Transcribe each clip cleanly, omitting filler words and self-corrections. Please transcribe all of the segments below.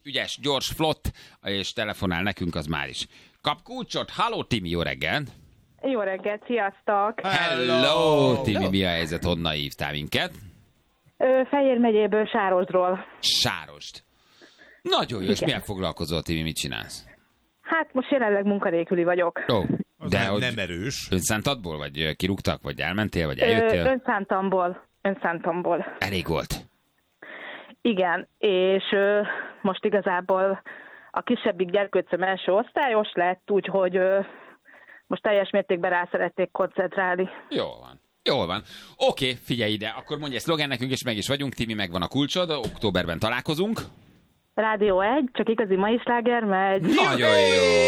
ügyes, gyors, flott, és telefonál nekünk, az már is. Kap kulcsot. Halló, Timi, jó reggel. Jó reggelt, sziasztok! Hello, Timi, mi a helyzet? Honnan hívtál minket? Fejér megyéből, Sárosdról. Sárost. Nagyon jó, és milyen foglalkozol, Timi, mit csinálsz? Hát most jelenleg munkanélküli vagyok. Ó, de nem erős. Önszántadból, vagy kirúgtak, vagy elmentél, vagy eljöttél? Önszántamból. Elég volt. Igen, és most igazából a kisebbik gyerkőcöm első osztályos lett, úgyhogy most teljes mértékben rá szeretnék koncentrálni. Jól van. Oké, figyelj ide, akkor mondj egy szlogen nekünk, és meg is vagyunk. Timi, megvan a kulcsod, októberben találkozunk. Rádió 1, csak igazi mai sláger megy. Nagyon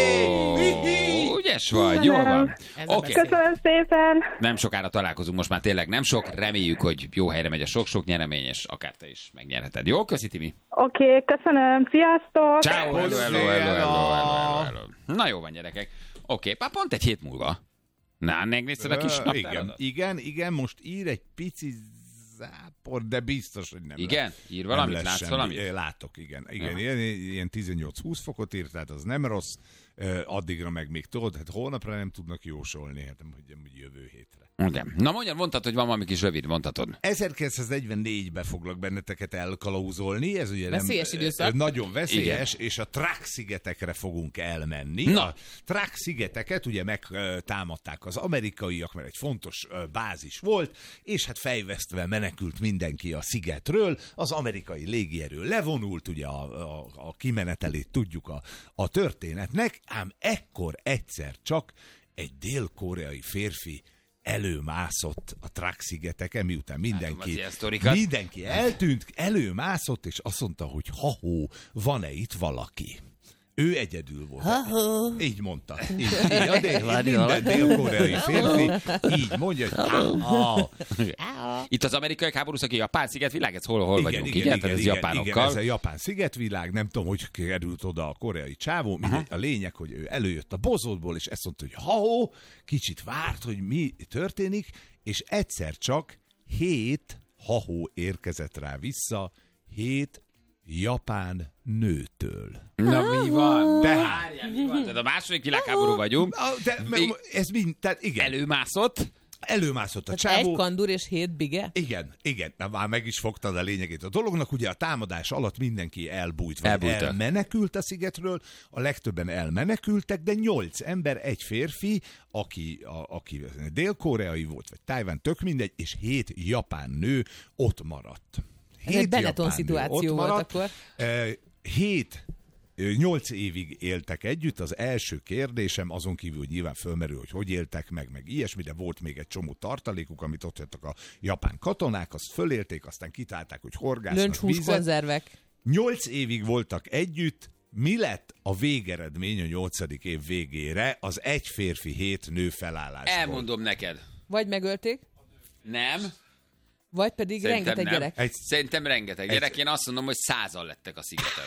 jó! Ügyes vagy, jól van. Okay. Köszönöm szépen! Nem sokára találkozunk, most már tényleg nem sok. Reméljük, hogy jó helyre megy a sok-sok nyeremény, és akár te is megnyerheted. Jó? Köszi, Timi! Oké, köszönöm, sziasztok! Ciao, hello. Na jó van, gyerekek. Oké, pont egy hét múlva. Na, megnézted a kis naptáradat? Igen, most ír egy pici zápor, de biztos, hogy nem. Igen? Ír valamit? Látsz valamit? Látok, igen. Ilyen 18-20 fokot írt, tehát az nem rossz. Addigra meg még tudod, hát holnapra nem tudnak jósolni, hát nem, hogy jövő hétre. Igen. Na mondtad, hogy van valami kis rövid, mondhatod. 1944-ben foglak benneteket elkalauzolni, ez ugye veszélyes időszak. Nagyon veszélyes, igen. És a Trak-szigetekre fogunk elmenni. Na. A Trak-szigeteket ugye megtámadták az amerikaiak, mert egy fontos bázis volt, és hát fejvesztve menekült mindenki a szigetről, az amerikai légierő levonult, ugye a kimenetelét tudjuk a történetnek, ám ekkor egyszer csak egy dél-koreai férfi előmászott a Trak-szigeteken, miután mindenki eltűnt, előmászott, és azt mondta, hogy ha-hó, van-e itt valaki? Ő egyedül volt. Így mondta. Minden dél-koreai férfi így mondja, hogy Itt az amerikai háborús, aki Japán szigetvilág, ez hol vagyunk? Igen, ez japánokkal. Ez a japán szigetvilág, nem tudom, hogy került oda a koreai csávó. A lényeg, hogy ő előjött a bozótból, és ezt mondta, hogy ha-hó, kicsit várt, hogy mi történik, és egyszer csak 7 ha-hó érkezett rá vissza, 7 japán nőtől. Na mi van? Tehát a második világháború vagyunk. Ez mind, tehát igen. Előmászott a csávó. Egy kandur és 7 bige? Igen. Na, már meg is fogtad a lényegét a dolognak. Ugye a támadás alatt mindenki elmenekült a szigetről, a legtöbben elmenekültek, de 8 ember, egy férfi, aki dél-koreai volt, vagy Tajvan, tök mindegy, és 7 japán nő ott maradt. Ez egy Benetton szituáció volt akkor. 8 évig éltek együtt. Az első kérdésem, azon kívül, hogy nyilván fölmerül, hogy éltek meg ilyesmi, de volt még egy csomó tartalékuk, amit ott jöttek a japán katonák, azt fölélték, aztán kitálták, hogy horgásznak Löncshús vizet. konzervek. 8 évig voltak együtt. Mi lett a végeredmény a 8. év végére az egy férfi 7 nő felállásból? Elmondom neked. Vagy megölték, Nem. vagy pedig Szerintem rengeteg nem. gyerek. Szerintem rengeteg gyerek. Én azt mondom, hogy 100-an lettek a szigeten.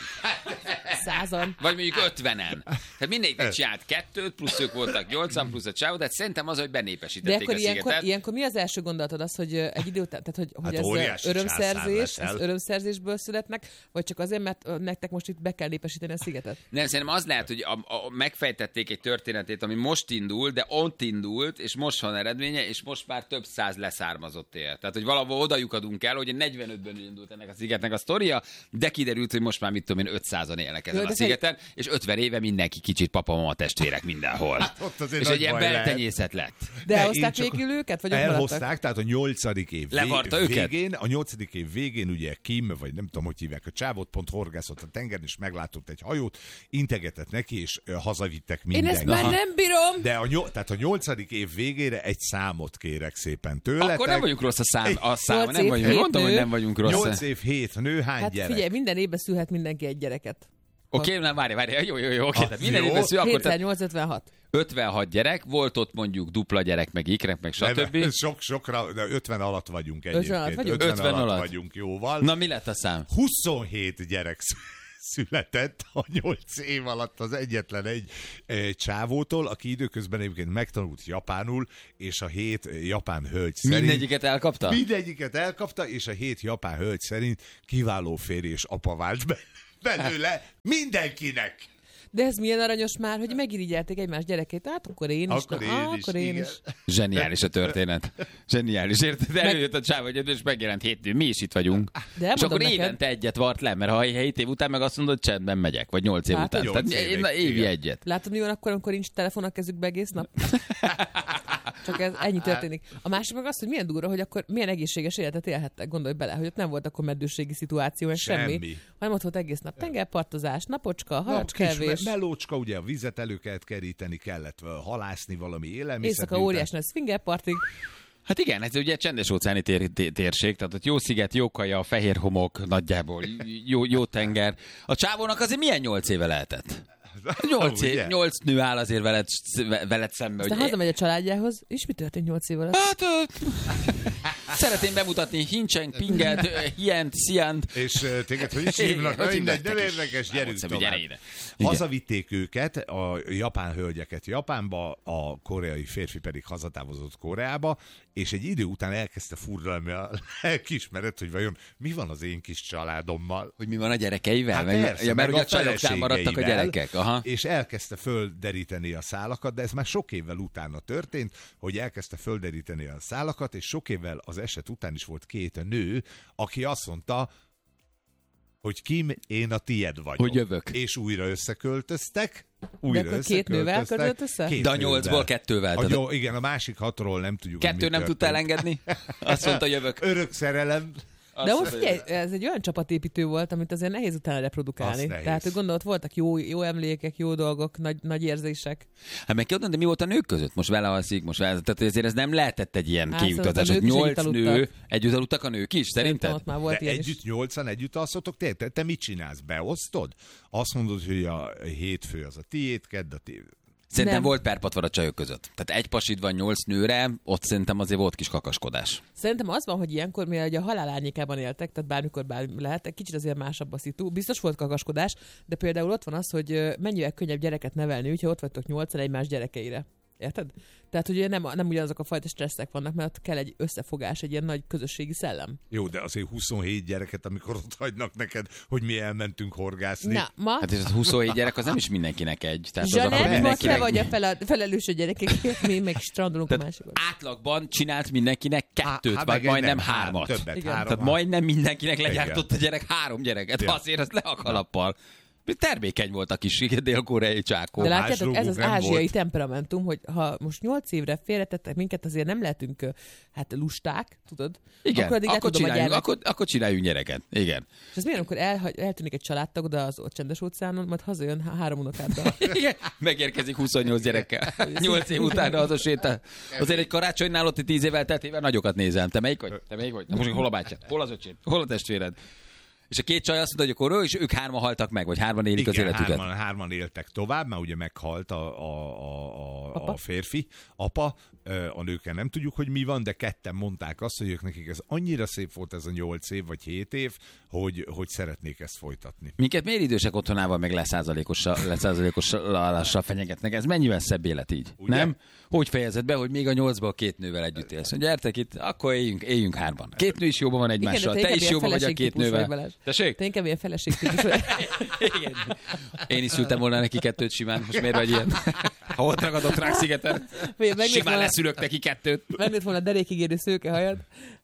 100-an. Vagy mondjuk 50-en. Tehát mindegyik csinált 2, plusz ők voltak 80, plusz a csávó, tehát szerintem az, hogy De benépesítették akkor a szigetet. ilyenkor mi az első gondolatod az, hogy egy idő után, tehát hogy ez örömszerzésből születnek, vagy csak azért, mert nektek most itt be kell népesíteni a szigetet? Nem, szerintem az lehet, hogy megfejtették egy történetét, ami most indul, de ott indult, és most van eredménye, és most már több száz leszármazott él. Tehát, hogy valahol oda lyukadunk el, hogy 45-ben indult ennek a szigetnek a sztoria, de kiderült, hogy most már mit tudom én, 500-an élnek ezen a szigeten, és 50 éve mindenki kicsit papa-mama testvérek mindenhol. És egy ilyen beltenyészet lett. De elhozták végül őket? Vagy elhozták, tehát a 8. év végén. A 8. év végén ugye Kim, vagy nem tudom, hogy hívják, a csávót pont horgászott a tengeren, és meglátott egy hajót, integetett neki, és hazavittek mindenki. Én ezt már nem bírom! De tehát a 8. év végére egy számot kérek szépen tőletek. Akkor nem vagyunk rossz a szám. Nem vagyunk, mondtam, hogy nem vagyunk rossz. 8 év, 7 nő, hány hát gyerek? Figyelj, minden évben szülhet mindenki egy gyereket. Oké, nem, várj, jó, oké. Tehát minden évben szül, akkor 7x8, 56 gyerek, volt ott mondjuk dupla gyerek, meg ikrek, meg stb. Sokra, de 50 alatt vagyunk egyébként. 50 alatt vagyunk jóval. Na, mi lett a szám? 27 gyerek született a 8 év alatt az egyetlen egy csávótól, aki időközben egyébként megtanult japánul, és a 7 japán hölgy szerint... Mindegyiket elkapta? Mindegyiket elkapta, és a 7 japán hölgy szerint kiváló férj és apa vált belőle mindenkinek. De ez milyen aranyos már, hogy megirigyelték egymás gyerekét, hát akkor én is. Akkor én is. Zseniális a történet. Zseniális, érted? Előjött a csáv, és megjelent 7 nő, mi is itt vagyunk. De és akkor neked... évente egyet vart le, mert ha 7 év után meg azt mondod, csendben megyek, vagy 8 év után. Tehát évi egyet. Látod, mi van akkor, amikor nincs telefon a kezükbe egész nap? Csak ennyi történik. A másik meg az, hogy milyen durva, hogy akkor milyen egészséges életet élhettek, gondolj bele, hogy ott nem volt akkor meddőségi szituáció, és semmi, hanem ott volt egész nap tengerpartozás, napocska, halacskelvés. Melócska, ugye a vizet elő kellett keríteni, kellett halászni valami élelmiszert. Éjszaka óriás nagy swingerpartig. Hát igen, ez ugye csendes óceáni térség, tehát ott jó sziget, jó kaja, fehér homok, nagyjából jó tenger. A csávónak azért milyen 8 éve lehetett? 8 nő áll azért veled szembe. Aztán hazamegy a családjához, és mi történt 8 év alatt? Hát, szeretném bemutatni Hincseng, Pinget, Hient, Sziant. És téged hogy is hívnak? Mindegy, nem érdekes, gyerünk tovább. Hazavitték őket, a japán hölgyeket Japánba, a koreai férfi pedig hazatávozott Koreába, és egy idő után elkezdte furdalni a lelkiismeret, hogy vajon mi van az én kis családommal. Hogy mi van a gyerekeivel? Hát persze, mert ugye a csajoknál maradtak a gyerekek. Aha. És elkezdte földeríteni a szálakat, de ez már sok évvel utána történt, hogy elkezdte földeríteni a szálakat, és sok évvel az eset után is volt 2 nő, aki azt mondta, hogy Kim, én a tied vagyok. Hogy jövök. És újra összeköltöztek. De akkor 2 nővel költözött össze? De a 8-ból 2-vel. Igen, a másik 6-ról nem tudjuk. 2 nem tudta elengedni? Azt mondta, jövök. Örök szerelem. De most figyelj, ez egy olyan csapatépítő volt, amit azért nehéz utána reprodukálni. Tehát, hogy gondolod, voltak jó emlékek, jó dolgok, nagy érzések. Hát meg kérdem, de mi volt a nők között? Most vele alszik, most vele... Tehát ezért ez nem lehetett egy ilyen kiutazás, hogy 8 nő, együtt aludtak a nők is, szerinted? Ott már volt de együtt 8-an együtt alszotok? Te mit csinálsz? Beosztod? Azt mondod, hogy a hétfő az a tiéd, kedd a tiéd. Szerintem volt perpatvar a csajok között. Tehát egy pasid van 8 nőre, ott szerintem azért volt kis kakaskodás. Szerintem az van, hogy ilyenkor, mivel a halál árnyékában éltek, tehát bármikor lehet, egy kicsit azért másabb a szitu. Biztos volt kakaskodás, de például ott van az, hogy mennyivel könnyebb gyereket nevelni, úgyhogy ott vagytok 8-an egymás gyerekeire. Érted? Tehát ugye nem ugyanazok a fajta stresszek vannak, mert kell egy összefogás, egy ilyen nagy közösségi szellem. Jó, de azért 27 gyereket, amikor ott hagynak neked, hogy mi elmentünk horgászni. Na, ma? Hát ez 27 gyerek, az nem is mindenkinek egy. Zsanett, most te vagy a felelős a gyerekekért, mi meg strandolunk a másikon. Átlagban csinált mindenkinek 2, vagy majdnem 3. Tehát majdnem mindenkinek legyártott a gyerek 3 gyereket. Ja. Azért az le a kalappal. Termékeny volt a kis dél-koreai csákó. De látjátok, ez az ázsiai temperamentum, hogy ha most 8 évre félretettek minket, azért nem lehetünk lusták, tudod? Igen, akkor csináljunk gyereket. Igen. És ez miért, amikor eltűnik egy családtag oda az csendes óceánon, majd hazajön 3 unokáddal. Igen, megérkezik 28 gyerekkel. 8 év után az a sétál. Azért egy karácsonynál ott 10 év elteltével nagyokat nézem. Te melyik vagy? Na most hol a bátyád? Hol az öcséd? Hol a testvéred? És a 2 csaj azt mondta, hogy akkor és ők 3 haltak meg, vagy 3 élik az életüket. 3 éltek tovább, mert ugye meghalt a férfi, apa, a nőkkel nem tudjuk, hogy mi van, de 2 mondták azt, hogy ők nekik ez annyira szép volt ez a 8 év, vagy 7 év, hogy szeretnék ezt folytatni. Minket miért idősek otthonával meg leszázalékossal fenyegetnek? Ez mennyivel szebb élet így? Ugye? Nem? Hogy fejezed be, hogy még a 8-ból 2 nővel együtt élsz? Gyertek itt, akkor éljünk 3-an. 2 nő is jóban van egymással, te is jóban vagy a 2 nővel. Tessék? Te inkább ilyen feleségtípus vagy. Igen. Én is szültem volna neki 2 simán, most miért vagy ilyen? Ha ott ragadott Rákszigeten, simán leszülök neki 2. Megnőtt volna derékigérő szőkehajad.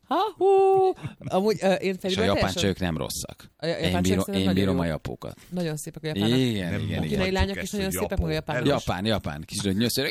Amúgy én és a japán csajok nem rosszak. Én bírom a japókat. Nagyon szépek a japánok. Igen. A kínai lányok is nagyon szépek, meg a japánok. Japán. Kis nyöszörök.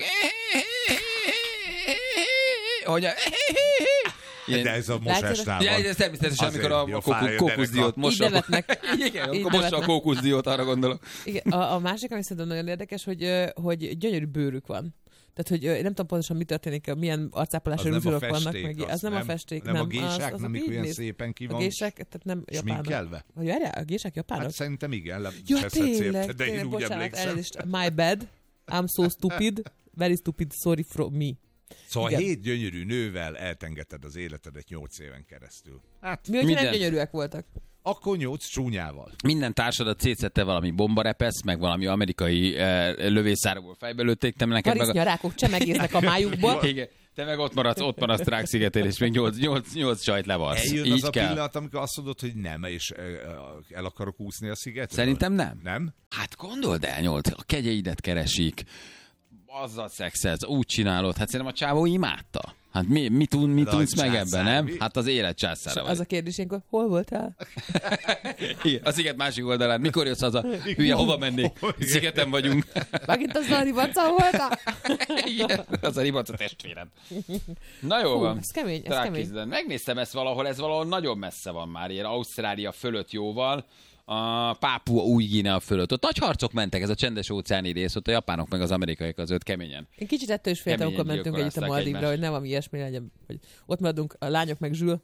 De ez a mosásnál van. Ez természetesen, amikor a kókuszdiót mossa. Így nevetnek. Igen, akkor mossa a kókuszdiót, arra gondolok. Igen, a másik, ami szerintem nagyon érdekes, hogy gyönyörű bőrük van. Tehát, hogy nem tudom pontosan, mi történik, milyen arcápolási rúzsorok vannak. Az nem a festék. Nem a gésák, amik olyan szépen ki van. A gések, tehát nem japánok. Sminkelve? Vagy erre? A gések japánok? Hát szerintem igen. Jó, tényleg, bocsánat, elnézést. My bad. I'm so stupid. Very stupid. Sorry from me. Szóval 7 gyönyörű nővel eltengeted az életedet 8 éven keresztül. Hát, mi, hogy nem gyönyörűek voltak? Akkor 8 csúnyával. Minden társadat szétszette valami bombarepesz, meg valami amerikai lövészárból fejbe lőtték. Varisznyarákok csemegésznek a májukból. Igen. Te meg ott maradsz Trák-szigetén, és még 8 csajt levarsz. Eljön Így az a kell. pillanat, amikor azt mondod, hogy nem, és el akarok úszni a szigetről? Szerintem nem. Nem? Hát gondold el, 8, a kegyeidet keresik, azzal szexelsz, úgy csinálod, hát szerintem a csávó imádta. Hát mi tudsz meg ebben, nem? Hát az élet császára vagy. Az a kérdés ilyenkor, hol voltál? Igen, a sziget másik oldalán. Mikor jössz haza? Hülye, hova mennék? Szigeten vagyunk. Megint az a ribaca voltál? Igen, az a ribaca testvérem. Na jó van. Ez kemény, ez Trák kemény. Izland. Megnéztem ezt valahol, ez valahol nagyon messze van már, ilyen Ausztrália fölött jóval. A Pápua Új-Guinea fölött. Ott nagy harcok mentek, ez a csendes óceáni rész, ott a japánok meg az amerikaiak között keményen. Én kicsit ettől is féltem, amikor Keményen mentünk együtt a gyilkolázták Maldívra, hogy nem valami ilyesmi legyen, hogy ott maradunk, a lányok meg Zsül.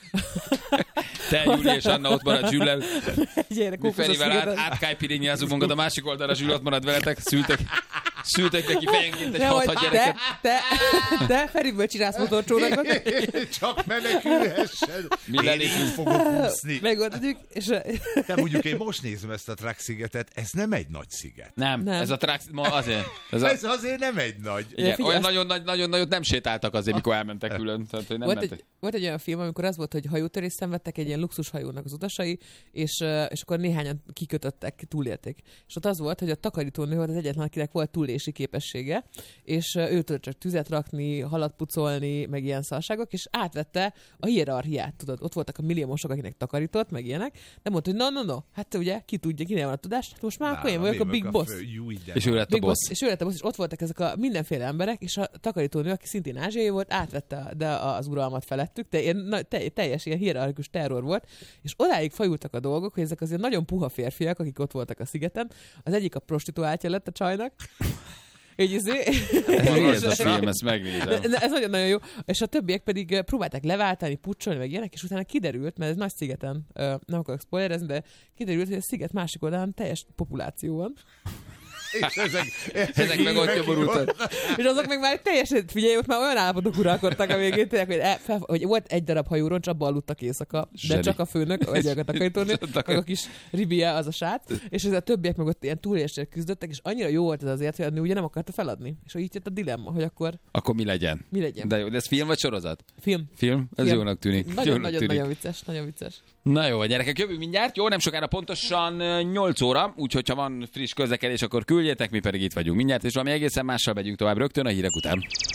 Te, Júli és Anna ott marad Zsüllel. Mi Ferivel átkájpirinnyázunk magad a másik oldalra, Zsül ott marad veletek, szültek neki fejenként egy 6-6 gyereket. Te Feriből csinálsz motorcsónakot. Csak menekülhessen. Mi lelépünk. Fogok úszni. Megoldjuk, és De mondjuk én most nézem ezt a Trák-szigetet, ez nem egy nagy sziget. Nem, ez a Trák... azért. Ez azért nem egy nagy. Igen, figyelj, olyan nagyon nagyot nem sétáltak azért, mikor elmentek külön. Tehát, hogy nem mentek. Volt egy olyan film, amikor az volt, hogy hajótörést szenvedtek egy ilyen luxushajónak az utasai, és akkor néhányan kikötöttek, túlélték. És ott az volt, hogy a takarítónő volt az egyetlen, akinek volt túlélési képessége, és őtől csak tüzet rakni, halat pucolni, meg ilyen szarságok, és átvette a hierarchiát, tudod. Ott voltak a milliómosok, akinek takarított, meg ilyenek, de mondta, hogy no, hát ugye, ki tudja, kinél van a tudás, hát most már akkor én vagyok a big boss. És ő lett a boss. És ő lett a boss, és ott voltak ezek a mindenféle emberek, és a takarítónő, aki szintén ázsiai volt, átvette az uralmat felettük, de ilyen teljes ilyen hierarchikus terror volt, és odáig fajultak a dolgok, hogy ezek azért nagyon puha férfiak, akik ott voltak a szigeten. Az egyik a prostituáltja lett a csajnak. Így Ez a film, ezt megnézem. Ez nagyon-nagyon jó. És a többiek pedig próbálták leváltani, pucsolni, meg ilyenek, és utána kiderült, mert ez nagy szigeten, nem akarok spoilerezni, de kiderült, hogy a sziget másik oldalán teljes populáció van. És ezek meg ott nyomorultak. És azok meg már teljesen, figyelj, ott már olyan állapotok uralkodtak a végén, tényleg, hogy volt egy darab hajóroncs, abban aludtak éjszaka, de csak a főnök, vagy a takarítónő, meg a kis ribie, az a sát, és ez a többiek meg ott ilyen túlélésre küzdöttek, és annyira jó volt ez azért, hogy a nő ugye nem akarta feladni. És így jött a dilemma, hogy akkor mi legyen? Mi legyen? De jó, de ez film vagy sorozat? Film. Ez jónak tűnik. Nagyon vicces, nagyon vicces. Na jó, gyerekek, jövünk mindjárt. Jó, nem sokára pontosan 8 óra, úgyhogy ha van friss közlekedés, akkor küldjetek, mi pedig itt vagyunk mindjárt, és valami egészen mással megyünk tovább rögtön a hírek után.